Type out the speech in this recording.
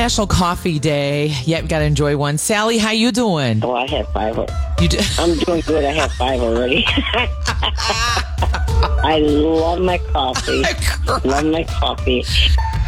National Coffee Day. Yep, got to enjoy one. Sally, how you doing? Oh, I had 5. You do- I'm doing good. I have 5 already. I love my coffee. Love my coffee.